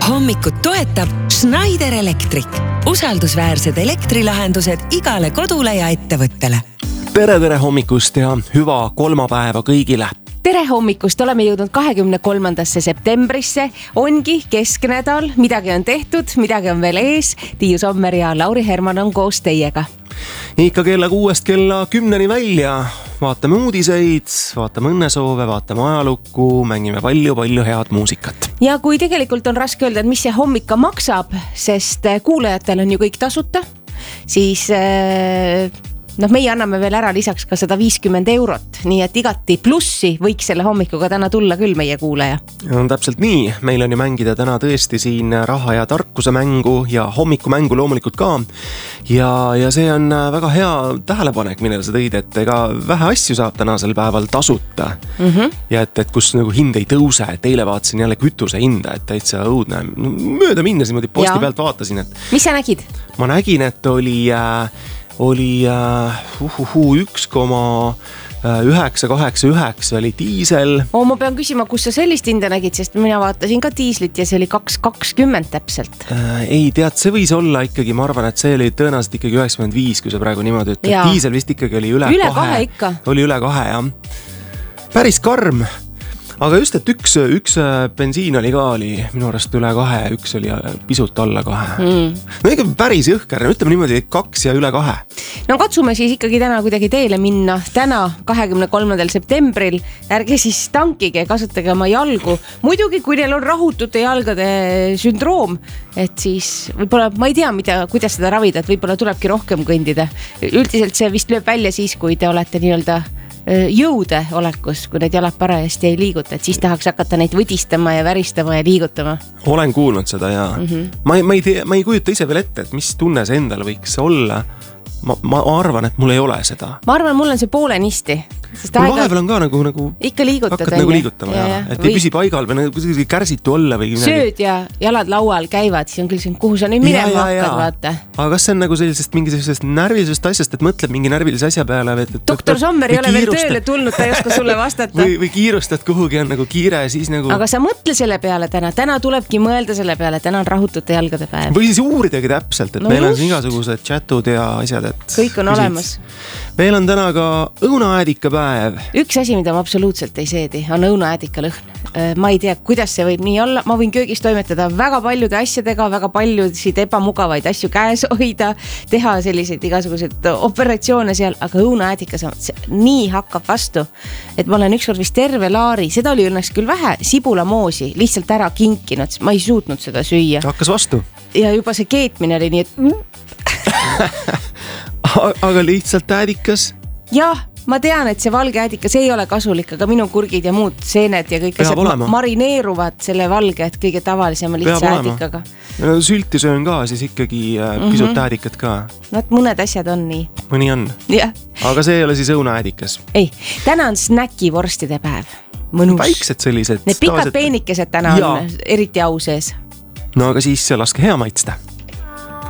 Hommikut toetab Schneider Electric. Usaldusväärsed elektrilahendused igale kodule ja ettevõttele. Tere hommikust ja hüva kolmapäeva kõigile. Tere hommikust, oleme jõudnud 23. septembrisse. Ongi kesknädal, midagi on tehtud, midagi on veel ees. Tiiu Sommer ja Lauri Herman on koos teiega. Ikka kella 6 kella 10 välja. Vaatame uudiseid, vaatame õnnesoove, vaatame ajalukku, mängime palju head muusikat. Ja kui tegelikult on raske öelda, et mis see hommika maksab, sest kuulajatel on ju kõik tasuta, siis meie anname veel ära lisaks ka 150 €, nii et igati plussi võiks selle hommikuga täna tulla küll meie kuulaja. On täpselt nii, meil on ju mängida täna tõesti siin raha ja tarkuse mängu ja hommikumängu loomulikult ka. Ja see on väga hea tähelepanek, millele sa tõid, et ega vähe asju saab tänasel päeval tasuta. Ja et kus nagu hind ei tõuse, et eile vaatasin jälle kütuse hinda, et täitsa õudne. Mööda minnes niimoodi posti pealt vaatasin, et... Mis sa nägid? Ma nägin, et oli 1,989 oli diisel. Ma pean küsima, kus sa sellist hinda nägid, sest mina vaatasin ka diislit ja see oli 2,20 täpselt. Ei tead, see võis olla ikkagi, ma arvan, et see oli tõenäoliselt ikkagi 95, kui sa praegu niimoodi ütled. Diisel vist ikkagi oli üle 2 ikka. Oli üle 2, jah. Päris karm. Aga just, et üks bensiin oli ka minu arust üle 2, üks oli pisut alla 2. No ikka päris jõhker, ütleme niimoodi 2 ja üle 2. No katsume siis ikkagi täna kuidagi teele minna. Täna 23. septembril ärge siis tankige, kasutage oma jalgu. Muidugi, kui neil on rahutute jalgade sündroom, et siis võib-olla, ma ei tea, kuidas seda ravida, et võib-olla tulebki rohkem kõndida. Üldiselt see vist lööb välja siis, kui te olete nii-öelda jõude olekus, kui need jalad parajasti ei liiguta, et siis tahaks hakata neid võdistama ja väristama ja liigutama. Olen kuulnud seda ja ma ei kujuta ise veel ette, et mis tunne see endal võiks olla. Ma arvan, et mul ei ole seda. Ma arvan, mul on see poolenisti. Vahepeal on ka nagu ikka liigutad, hakkad nagu liigutama, et ei püsi paigal või nagu kärsitu olla või midagi. Sööd ja jalad laual käivad, siis on küll siin, kuhu sa nüüd minema hakkad, vaata. Aga kas see on nagu mingisugusest närvilisest asjast, et mõtled mingi närvilise asja peale? Doktor Sommer ei ole veel tööle tulnud, ta ei oska sulle vastata. Või kiirustad kuhugi, on nagu kiire, siis nagu... Aga sa mõtle selle peale täna tulebki mõelda selle peale, täna on rahutute jalgade päev. Või siis uuridagi täpselt, et meil on igasugused chatud ja asjad, et... Kõik on olemas. Meil on täna ka õunaäädika päev. Üks asi, mida ma absoluutselt ei seedi, on õunaäädika lõhn. Ma ei tea, kuidas see võib nii olla. Ma võin köögis toimetada väga paljude asjadega, väga paljusid ebamugavaid asju käes hoida, teha selliseid igasuguseid operatsioone seal, aga õunaäädikas nii hakkab vastu, et ma olen ükskord vist terve laari, seda oli õnneks küll vähe, sibulamoosi lihtsalt ära kinkinud, ma ei suutnud seda süüa. Hakkas vastu? Ja juba see keetmine oli nii, et... Aga lihtsalt äädikas? Jah, ma tean, et see valge äädikas ei ole kasulik, aga minu kurgid ja muud seened ja kõik asjad marineeruvad selle valge, et kõige tavalisema lihtsalt äädikaga. Sülti söön ka, siis ikkagi pisut äädikat ka. Mõned asjad on nii. Mõni on. Aga see ei ole siis õunaäädikas? Ei, täna on snäkivorstide päev. Mõnus. Väiksed sellised. Need pikad peenikesed täna on eriti au sees. No aga siis laske hea maitsta.